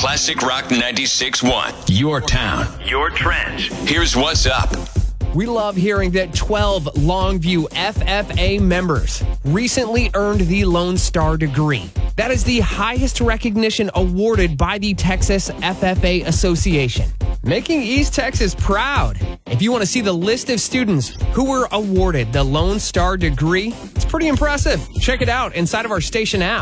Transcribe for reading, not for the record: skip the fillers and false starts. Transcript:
Classic Rock 96.1. Your town, your trends. Here's what's up. We love hearing that 12 Longview FFA members recently earned the Lone Star degree. That is the highest recognition awarded by the Texas FFA Association, making East Texas proud. If you want to see the list of students who were awarded the Lone Star degree, it's pretty impressive. Check it out inside of our station app.